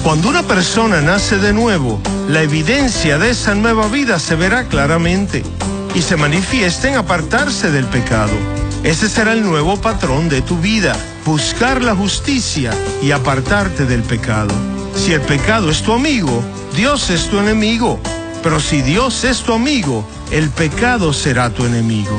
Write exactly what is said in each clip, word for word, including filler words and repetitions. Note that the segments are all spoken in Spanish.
Cuando una persona nace de nuevo, la evidencia de esa nueva vida se verá claramente y se manifiesta en apartarse del pecado. Ese será el nuevo patrón de tu vida, buscar la justicia y apartarte del pecado. Si el pecado es tu amigo, Dios es tu enemigo. Pero si Dios es tu amigo, el pecado será tu enemigo.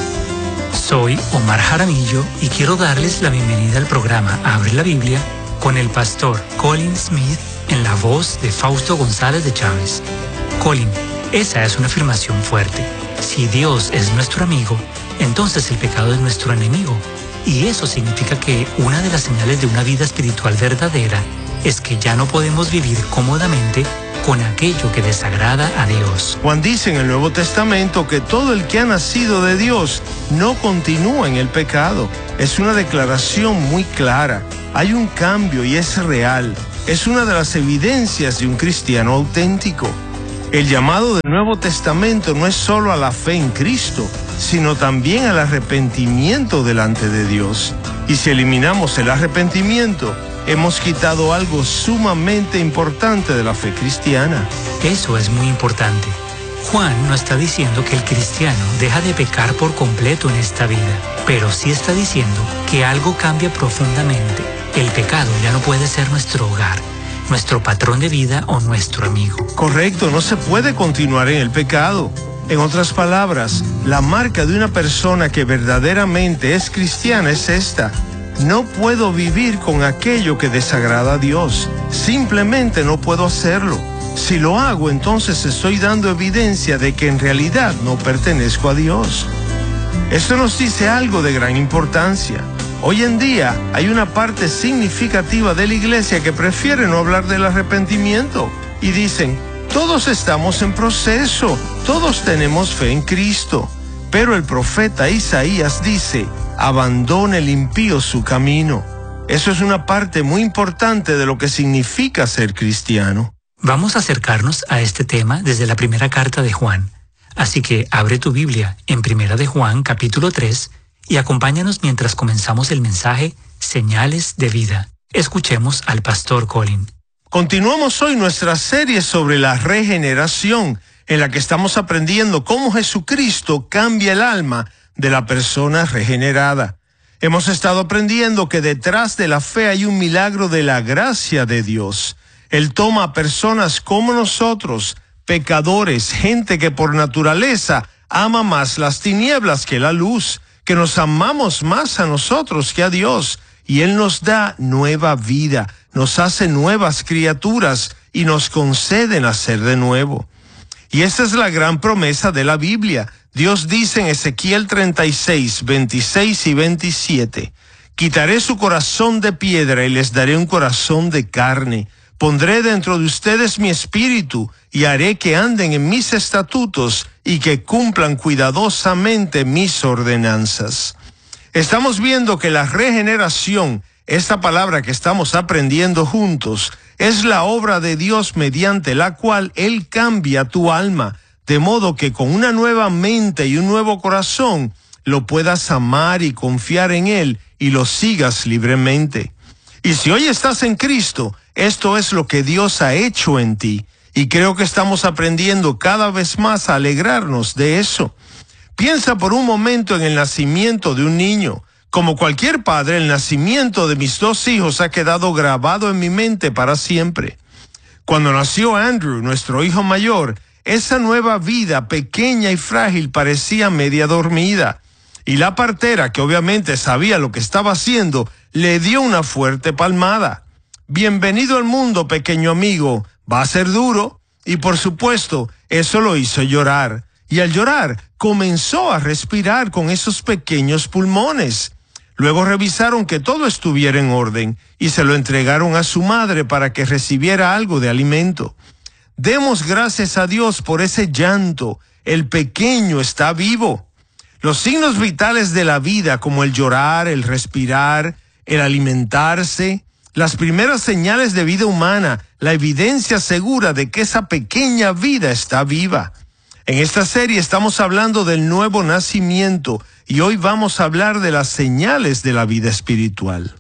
Soy Omar Jaramillo y quiero darles la bienvenida al programa Abre la Biblia con el pastor Colin Smith en la voz de Fausto González de Chávez. Colin, esa es una afirmación fuerte. Si Dios es nuestro amigo, entonces el pecado es nuestro enemigo. Y eso significa que una de las señales de una vida espiritual verdadera es que ya no podemos vivir cómodamente con aquello que desagrada a Dios. Juan dice en el Nuevo Testamento que todo el que ha nacido de Dios no continúa en el pecado. Es una declaración muy clara. Hay un cambio y es real. Es una de las evidencias de un cristiano auténtico. El llamado del Nuevo Testamento no es solo a la fe en Cristo, sino también al arrepentimiento delante de Dios. Y si eliminamos el arrepentimiento, hemos quitado algo sumamente importante de la fe cristiana. Eso es muy importante. Juan no está diciendo que el cristiano deja de pecar por completo en esta vida, pero sí está diciendo que algo cambia profundamente. El pecado ya no puede ser nuestro hogar, nuestro patrón de vida o nuestro amigo. Correcto, no se puede continuar en el pecado. En otras palabras, la marca de una persona que verdaderamente es cristiana es esta: no puedo vivir con aquello que desagrada a Dios. Simplemente no puedo hacerlo. Si lo hago, entonces estoy dando evidencia de que en realidad no pertenezco a Dios. Esto nos dice algo de gran importancia. Hoy en día hay una parte significativa de la iglesia que prefiere no hablar del arrepentimiento y dicen: todos estamos en proceso, todos tenemos fe en Cristo. Pero el profeta Isaías dice: abandone el impío su camino. Eso es una parte muy importante de lo que significa ser cristiano. Vamos a acercarnos a este tema desde la primera carta de Juan. Así que abre tu Biblia en Primera de Juan, capítulo tres, y acompáñanos mientras comenzamos el mensaje Señales de Vida. Escuchemos al pastor Colin. Continuamos hoy nuestra serie sobre la regeneración, en la que estamos aprendiendo cómo Jesucristo cambia el alma de la persona regenerada. Hemos estado aprendiendo que detrás de la fe hay un milagro de la gracia de Dios. Él toma a personas como nosotros, pecadores, gente que por naturaleza ama más las tinieblas que la luz, que nos amamos más a nosotros que a Dios, y Él nos da nueva vida, nos hace nuevas criaturas y nos concede nacer de nuevo. Y esa es la gran promesa de la Biblia. Dios dice en Ezequiel treinta y seis, veintiséis y veintisiete, quitaré su corazón de piedra y les daré un corazón de carne. Pondré dentro de ustedes mi espíritu y haré que anden en mis estatutos y que cumplan cuidadosamente mis ordenanzas. Estamos viendo que la regeneración, esta palabra que estamos aprendiendo juntos, es la obra de Dios mediante la cual Él cambia tu alma, de modo que con una nueva mente y un nuevo corazón lo puedas amar y confiar en Él y lo sigas libremente. Y si hoy estás en Cristo, esto es lo que Dios ha hecho en ti, y creo que estamos aprendiendo cada vez más a alegrarnos de eso. Piensa por un momento en el nacimiento de un niño. Como cualquier padre, el nacimiento de mis dos hijos ha quedado grabado en mi mente para siempre. Cuando nació Andrew, nuestro hijo mayor, esa nueva vida pequeña y frágil parecía media dormida. Y la partera, que obviamente sabía lo que estaba haciendo, le dio una fuerte palmada. Bienvenido al mundo, pequeño amigo. Va a ser duro. Y por supuesto, eso lo hizo llorar. Y al llorar, comenzó a respirar con esos pequeños pulmones. Luego revisaron que todo estuviera en orden y se lo entregaron a su madre para que recibiera algo de alimento. Demos gracias a Dios por ese llanto. El pequeño está vivo. Los signos vitales de la vida, como el llorar, el respirar, el alimentarse, las primeras señales de vida humana, la evidencia segura de que esa pequeña vida está viva. En esta serie estamos hablando del nuevo nacimiento y hoy vamos a hablar de las señales de la vida espiritual.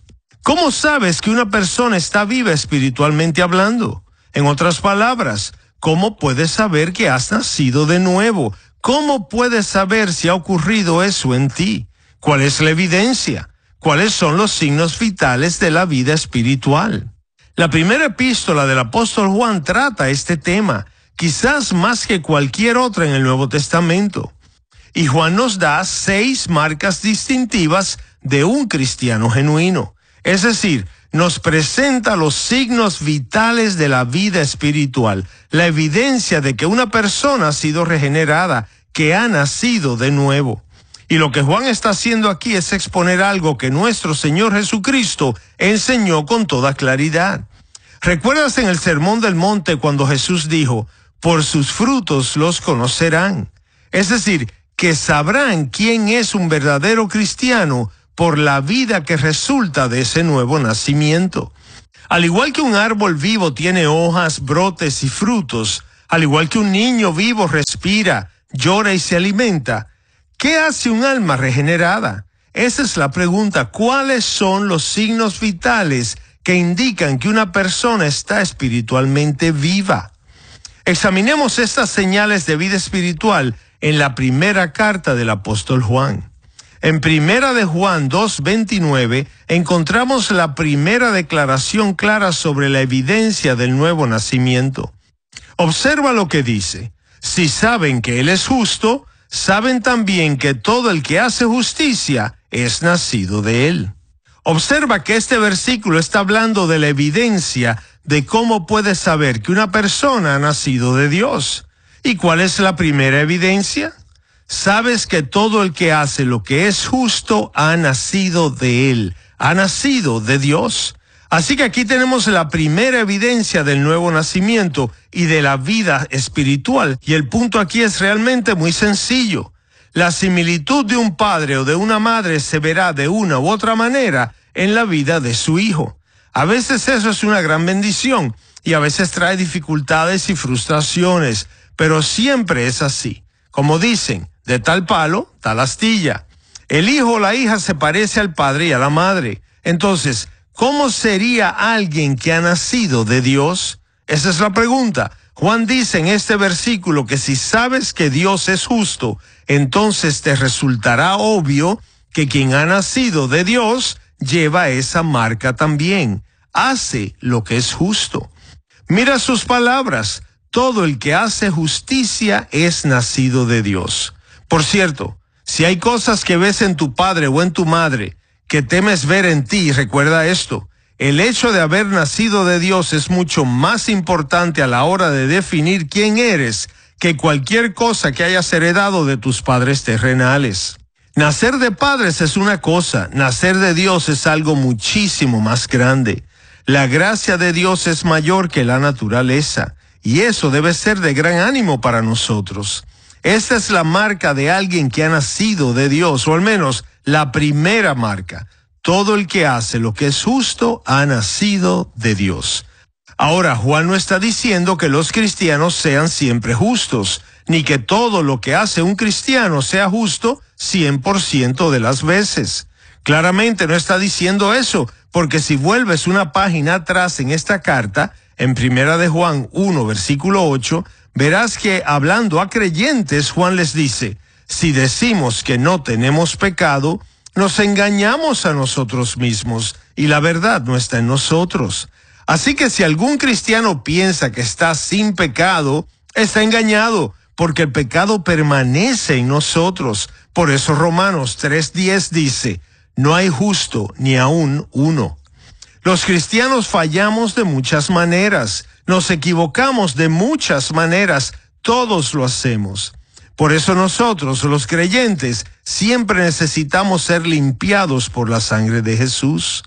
¿Cómo sabes que una persona está viva espiritualmente hablando? En otras palabras, ¿cómo puedes saber que has nacido de nuevo? ¿Cómo puedes saber si ha ocurrido eso en ti? ¿Cuál es la evidencia? ¿Cuáles son los signos vitales de la vida espiritual? La primera epístola del apóstol Juan trata este tema, quizás más que cualquier otra en el Nuevo Testamento. Y Juan nos da seis marcas distintivas de un cristiano genuino. Es decir, nos presenta los signos vitales de la vida espiritual, la evidencia de que una persona ha sido regenerada, que ha nacido de nuevo. Y lo que Juan está haciendo aquí es exponer algo que nuestro Señor Jesucristo enseñó con toda claridad. ¿Recuerdas en el Sermón del Monte cuando Jesús dijo, por sus frutos los conocerán? Es decir, que sabrán quién es un verdadero cristiano por la vida que resulta de ese nuevo nacimiento. Al igual que un árbol vivo tiene hojas, brotes y frutos, al igual que un niño vivo respira, llora y se alimenta, ¿qué hace un alma regenerada? Esa es la pregunta. ¿Cuáles son los signos vitales que indican que una persona está espiritualmente viva? Examinemos estas señales de vida espiritual en la primera carta del apóstol Juan. En primera de Juan dos veintinueve encontramos la primera declaración clara sobre la evidencia del nuevo nacimiento. Observa lo que dice. Si saben que Él es justo, saben también que todo el que hace justicia es nacido de Él. Observa que este versículo está hablando de la evidencia de cómo puedes saber que una persona ha nacido de Dios. ¿Y cuál es la primera evidencia? Sabes que todo el que hace lo que es justo ha nacido de Él, ha nacido de Dios. Así que aquí tenemos la primera evidencia del nuevo nacimiento y de la vida espiritual. Y el punto aquí es realmente muy sencillo. La similitud de un padre o de una madre se verá de una u otra manera en la vida de su hijo. A veces eso es una gran bendición y a veces trae dificultades y frustraciones, pero siempre es así. Como dicen, de tal palo, tal astilla. El hijo o la hija se parece al padre y a la madre. Entonces, ¿cómo sería alguien que ha nacido de Dios? Esa es la pregunta. Juan dice en este versículo que si sabes que Dios es justo, entonces te resultará obvio que quien ha nacido de Dios lleva esa marca también. Hace lo que es justo. Mira sus palabras. Todo el que hace justicia es nacido de Dios. Por cierto, si hay cosas que ves en tu padre o en tu madre que temes ver en ti, recuerda esto. El hecho de haber nacido de Dios es mucho más importante a la hora de definir quién eres que cualquier cosa que hayas heredado de tus padres terrenales. Nacer de padres es una cosa, nacer de Dios es algo muchísimo más grande. La gracia de Dios es mayor que la naturaleza, y eso debe ser de gran ánimo para nosotros. Esta es la marca de alguien que ha nacido de Dios, o al menos la primera marca. Todo el que hace lo que es justo ha nacido de Dios. Ahora, Juan no está diciendo que los cristianos sean siempre justos, ni que todo lo que hace un cristiano sea justo cien por ciento de las veces. Claramente no está diciendo eso, porque si vuelves una página atrás en esta carta, en primera de Juan uno, versículo ocho, verás que hablando a creyentes, Juan les dice, si decimos que no tenemos pecado, nos engañamos a nosotros mismos y la verdad no está en nosotros. Así que si algún cristiano piensa que está sin pecado, está engañado, porque el pecado permanece en nosotros. Por eso Romanos tres diez dice, no hay justo ni aún uno. Los cristianos fallamos de muchas maneras, nos equivocamos de muchas maneras, todos lo hacemos. Por eso nosotros, los creyentes, siempre necesitamos ser limpiados por la sangre de Jesús.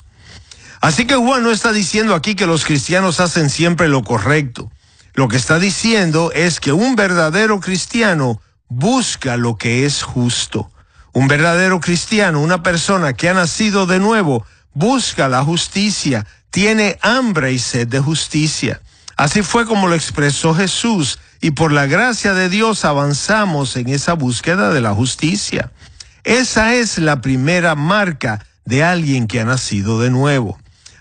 Así que Juan no está diciendo aquí que los cristianos hacen siempre lo correcto. Lo que está diciendo es que un verdadero cristiano busca lo que es justo. Un verdadero cristiano, una persona que ha nacido de nuevo, busca la justicia, tiene hambre y sed de justicia. Así fue como lo expresó Jesús, y por la gracia de Dios avanzamos en esa búsqueda de la justicia. Esa es la primera marca de alguien que ha nacido de nuevo.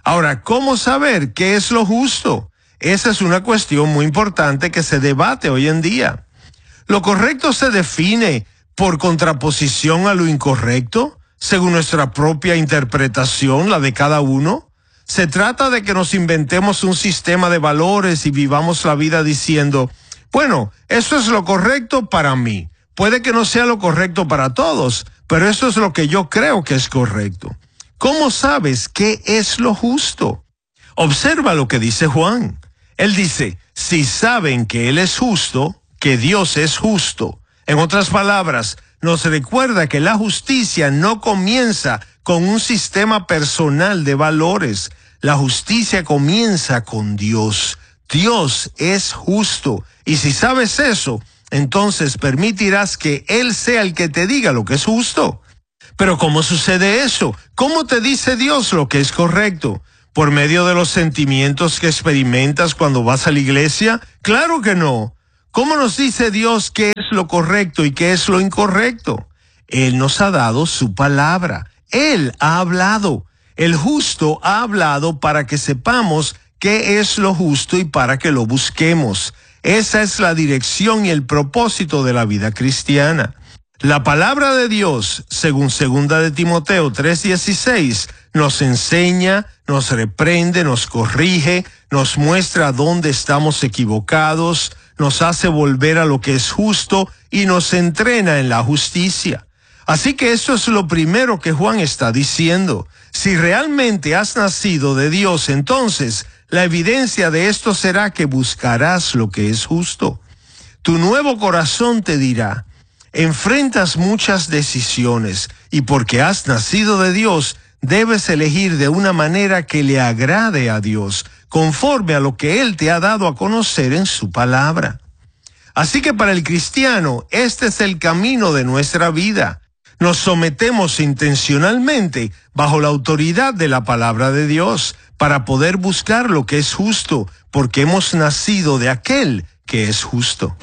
Ahora, ¿cómo saber qué es lo justo? Esa es una cuestión muy importante que se debate hoy en día. ¿Lo correcto se define por contraposición a lo incorrecto, según nuestra propia interpretación, la de cada uno? ¿Se trata de que nos inventemos un sistema de valores y vivamos la vida diciendo, bueno, eso es lo correcto para mí? Puede que no sea lo correcto para todos, pero eso es lo que yo creo que es correcto. ¿Cómo sabes qué es lo justo? Observa lo que dice Juan. Él dice, si saben que Él es justo, que Dios es justo. En otras palabras, nos recuerda que la justicia no comienza con un sistema personal de valores. La justicia comienza con Dios. Dios es justo. Y si sabes eso, entonces permitirás que Él sea el que te diga lo que es justo. Pero ¿cómo sucede eso? ¿Cómo te dice Dios lo que es correcto? ¿Por medio de los sentimientos que experimentas cuando vas a la iglesia? Claro que no. ¿Cómo nos dice Dios qué es lo correcto y qué es lo incorrecto? Él nos ha dado su palabra. Él ha hablado. El justo ha hablado para que sepamos qué es lo justo y para que lo busquemos. Esa es la dirección y el propósito de la vida cristiana. La palabra de Dios, según segunda de Timoteo tres dieciséis, nos enseña, nos reprende, nos corrige, nos muestra dónde estamos equivocados, nos hace volver a lo que es justo y nos entrena en la justicia. Así que eso es lo primero que Juan está diciendo. Si realmente has nacido de Dios, entonces la evidencia de esto será que buscarás lo que es justo. Tu nuevo corazón te dirá, enfrentas muchas decisiones y porque has nacido de Dios, debes elegir de una manera que le agrade a Dios, conforme a lo que Él te ha dado a conocer en su palabra. Así que para el cristiano, este es el camino de nuestra vida. Nos sometemos intencionalmente bajo la autoridad de la palabra de Dios para poder buscar lo que es justo, porque hemos nacido de aquel que es justo.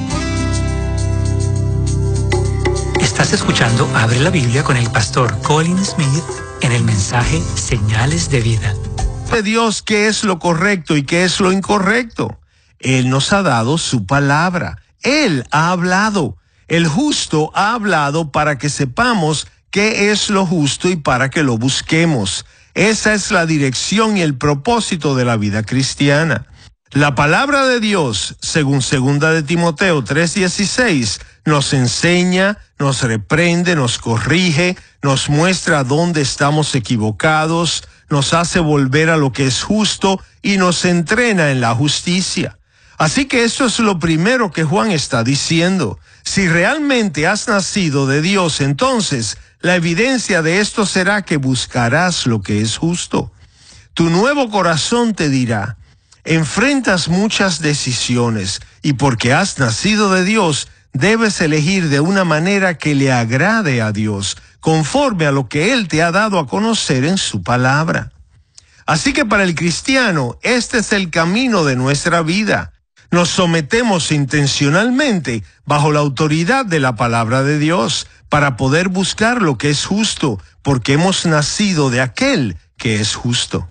Estás escuchando Abre la Biblia con el pastor Colin Smith en el mensaje Señales de Vida. De Dios, ¿qué es lo correcto y qué es lo incorrecto? Él nos ha dado su palabra. Él ha hablado. El justo ha hablado para que sepamos qué es lo justo y para que lo busquemos. Esa es la dirección y el propósito de la vida cristiana. La palabra de Dios, según segunda de Timoteo tres dieciséis, nos enseña, nos reprende, nos corrige, nos muestra dónde estamos equivocados, nos hace volver a lo que es justo y nos entrena en la justicia. Así que eso es lo primero que Juan está diciendo. Si realmente has nacido de Dios, entonces la evidencia de esto será que buscarás lo que es justo. Tu nuevo corazón te dirá, enfrentas muchas decisiones y porque has nacido de Dios, debes elegir de una manera que le agrade a Dios, conforme a lo que Él te ha dado a conocer en su palabra. Así que para el cristiano, este es el camino de nuestra vida. Nos sometemos intencionalmente bajo la autoridad de la palabra de Dios para poder buscar lo que es justo, porque hemos nacido de aquel que es justo.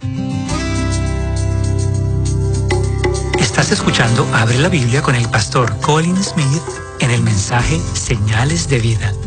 Estás escuchando Abre la Biblia con el pastor Colin Smith en el mensaje Señales de Vida.